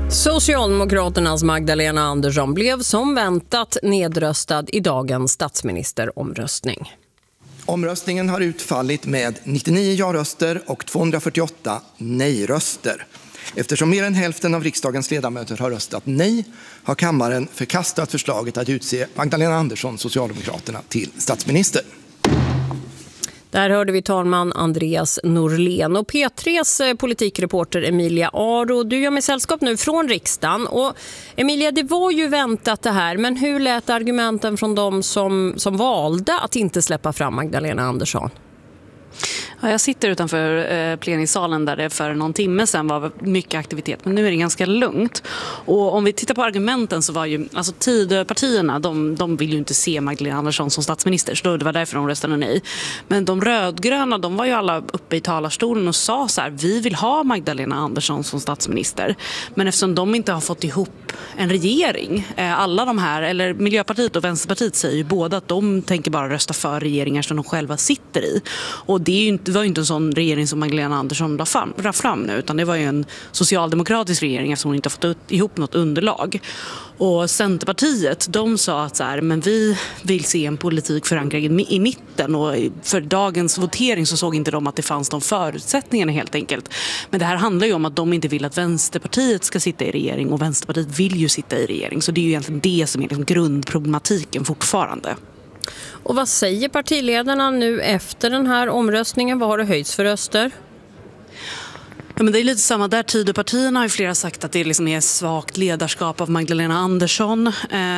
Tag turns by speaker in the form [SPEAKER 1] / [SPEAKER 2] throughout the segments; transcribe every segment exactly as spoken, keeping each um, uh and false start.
[SPEAKER 1] Socialdemokraternas Magdalena Andersson blev som väntat nedröstad i dagens statsministeromröstning.
[SPEAKER 2] Omröstningen har utfallit med nittionio ja-röster och tvåhundrafyrtioåtta nej-röster. Eftersom mer än hälften av riksdagens ledamöter har röstat nej har kammaren förkastat förslaget att utse Magdalena Andersson, Socialdemokraterna, till statsminister.
[SPEAKER 1] Där hörde vi talman Andreas Norlén och P tres politikreporter Emilia Aro. Du gör med sällskap nu från riksdagen. Och Emilia, det var ju väntat det här, men hur lät argumenten från de som, som valde att inte släppa fram Magdalena Andersson?
[SPEAKER 3] Ja, jag sitter utanför eh, plenisalen där det för någon timme sedan var mycket aktivitet, men nu är det ganska lugnt. Och om vi tittar på argumenten så var ju, alltså Tidöpartierna, de, de vill ju inte se Magdalena Andersson som statsminister, så det var därför de röstade nej. Men de rödgröna, de var ju alla uppe i talarstolen och sa så här: vi vill ha Magdalena Andersson som statsminister. Men eftersom de inte har fått ihop en regering, eh, alla de här, eller Miljöpartiet och Vänsterpartiet säger ju båda att de tänker bara rösta för regeringar som de själva sitter i. Och det är ju inte Det var ju inte en sån regering som Magdalena Andersson la fram, la fram nu, utan det var ju en socialdemokratisk regering som hon inte har fått ihop något underlag. Och Centerpartiet, de sa att så här, men vi vill se en politik förankrad i mitten, och för dagens votering så såg inte de att det fanns de förutsättningarna helt enkelt. Men det här handlar ju om att de inte vill att Vänsterpartiet ska sitta i regering, och Vänsterpartiet vill ju sitta i regering, så det är ju egentligen det som är liksom grundproblematiken fortfarande.
[SPEAKER 1] Och vad säger partiledarna nu efter den här omröstningen? Vad har det höjts för röster?
[SPEAKER 3] Ja, men det är lite samma där. Tidöpartierna har ju flera sagt att det liksom är svagt ledarskap av Magdalena Andersson.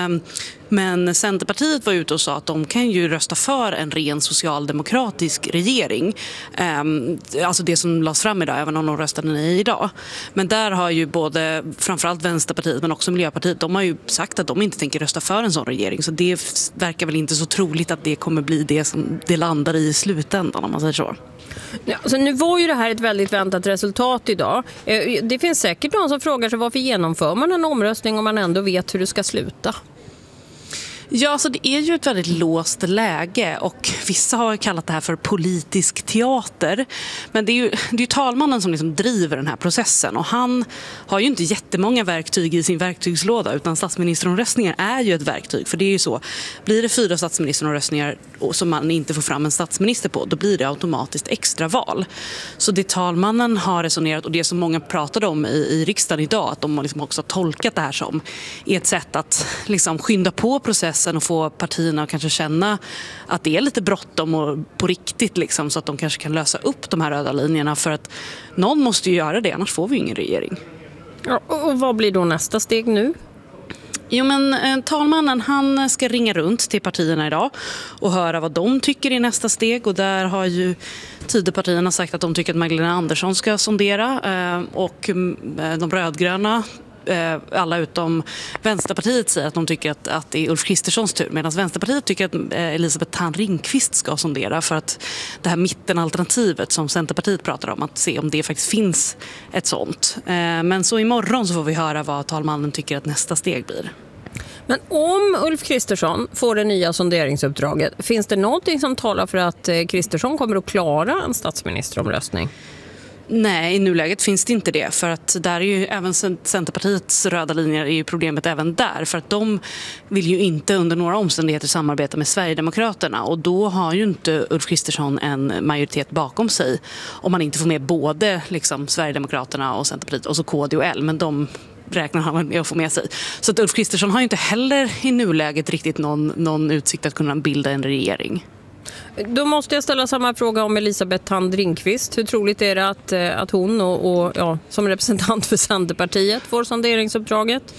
[SPEAKER 3] Men Centerpartiet var ute och sa att de kan ju rösta för en ren socialdemokratisk regering. Alltså det som lades fram idag, även om de röstade nej idag. Men där har ju både framförallt Vänsterpartiet men också Miljöpartiet, de har ju sagt att de inte tänker rösta för en sån regering. Så det verkar väl inte så troligt att det kommer bli det som det landar i slutändan, om man säger så.
[SPEAKER 1] Ja, så nu var ju det här ett väldigt väntat resultat idag. Det finns säkert någon som frågar sig varför genomför man en omröstning om man ändå vet hur det ska sluta?
[SPEAKER 3] Ja, så det är ju ett väldigt låst läge, och vissa har kallat det här för politisk teater. Men det är ju, det är ju talmannen som liksom driver den här processen, och han har ju inte jättemånga verktyg i sin verktygslåda, utan statsministeromröstningar är ju ett verktyg. För det är ju så, blir det fyra statsministeromröstningar som man inte får fram en statsminister på, då blir det automatiskt extraval. Så det talmannen har resonerat, och det som många pratade om i, i riksdagen idag, att de har liksom också tolkat det här som, är ett sätt att liksom skynda på processen och få partierna att kanske känna att det är lite bråttom och på riktigt, liksom, så att de kanske kan lösa upp de här röda linjerna, för att någon måste ju göra det, annars får vi ingen regering.
[SPEAKER 1] Ja, och vad blir då nästa steg nu?
[SPEAKER 3] Jo, men eh, talmannen, han ska ringa runt till partierna idag och höra vad de tycker i nästa steg, och där har ju Tidöpartierna sagt att de tycker att Magdalena Andersson ska sondera, eh, och eh, de rödgröna, alla utom Vänsterpartiet, säger att de tycker att, att det är Ulf Kristerssons tur, medan Vänsterpartiet tycker att Elisabeth Thand Ringqvist ska sondera, för att det här mittenalternativet som Centerpartiet pratar om, att se om det faktiskt finns ett sånt. Men så imorgon så får vi höra vad talmannen tycker att nästa steg blir.
[SPEAKER 1] Men om Ulf Kristersson får det nya sonderingsuppdraget, finns det någonting som talar för att Kristersson kommer att klara en statsministeromröstning?
[SPEAKER 3] Nej, i nuläget finns det inte det, för att där är ju även Centerpartiets röda linjer är ju problemet även där, för att de vill ju inte under några omständigheter samarbeta med Sverigedemokraterna, och då har ju inte Ulf Kristersson en majoritet bakom sig om man inte får med både liksom Sverigedemokraterna och Centerpartiet och så K D och L, men de räknar han med att få med sig. Så att Ulf Kristersson har ju inte heller i nuläget riktigt någon, någon utsikt att kunna bilda en regering.
[SPEAKER 1] Då måste jag ställa samma fråga om Elisabeth Thand Ringqvist. Hur troligt är det att, att hon och, och ja, som representant för Centerpartiet får sonderingsuppdraget?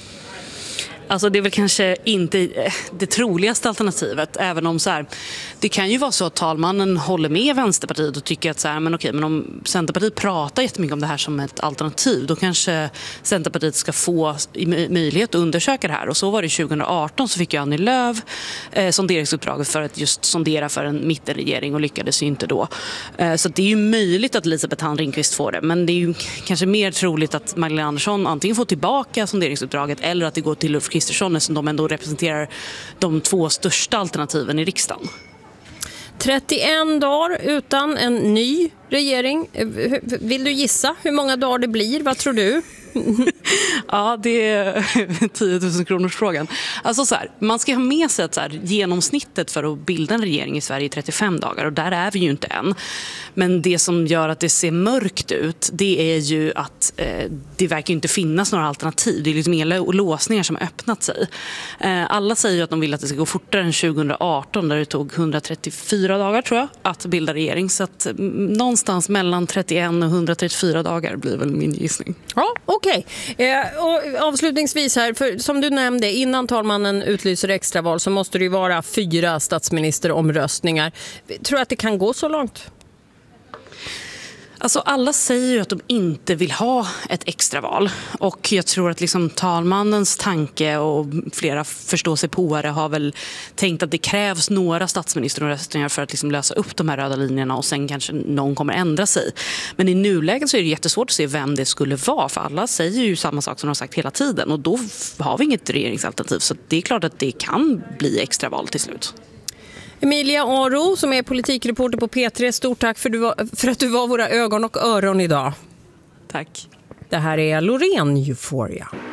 [SPEAKER 3] Alltså det är väl kanske inte det troligaste alternativet, även om så här, det kan ju vara så att talmannen håller med Vänsterpartiet och tycker att så här, men okej, men om Centerpartiet pratar jättemycket om det här som ett alternativ, då kanske Centerpartiet ska få möjlighet att undersöka det här. Och så var det tjugo arton, så fick ju Annie Lööf eh, sonderingsuppdraget för att just sondera för en mittenregering, och lyckades ju inte då. Eh, så det är ju möjligt att Elisabeth Thand Ringqvist får det, men det är ju kanske mer troligt att Magdalena Andersson antingen får tillbaka sonderingsuppdraget eller att det går till Ulf Kristersson, som de ändå representerar de två största alternativen i riksdagen.
[SPEAKER 1] trettioen dagar utan en ny regering. Vill du gissa hur många dagar det blir? Vad tror du?
[SPEAKER 3] Ja, det är tio tusen kronors frågan. Alltså så här, man ska ha med sig att så här, genomsnittet för att bilda en regering i Sverige är trettiofem dagar och där är vi ju inte än. Men det som gör att det ser mörkt ut, det är ju att eh, det verkar inte finnas några alternativ. Det är lite mer låsningar som har öppnat sig. Eh, alla säger ju att de vill att det ska gå fortare än tjugo arton där det tog hundratrettiofyra dagar tror jag att bilda regering. Så att mm, någonstans mellan trettioen och hundratrettiofyra dagar blir väl min gissning.
[SPEAKER 1] Ja, okej. Okay. Eh, och avslutningsvis här, för som du nämnde, innan talmannen utlyser extraval så måste det ju vara fyra statsministeromröstningar. Tror du att det kan gå så långt?
[SPEAKER 3] Alltså alla säger ju att de inte vill ha ett extraval och jag tror att liksom talmannens tanke och flera förståsigpåare har väl tänkt att det krävs några statsministeromröstningar för att liksom lösa upp de här röda linjerna och sen kanske någon kommer ändra sig. Men i nuläget så är det jättesvårt att se vem det skulle vara för alla säger ju samma sak som de har sagt hela tiden och då har vi inget regeringsalternativ så det är klart att det kan bli extraval till slut.
[SPEAKER 1] Emilia Aro som är politikreporter på P tre, stort tack för, du var, för att du var våra ögon och öron idag.
[SPEAKER 3] Tack.
[SPEAKER 1] Det här är Loreen Euphoria.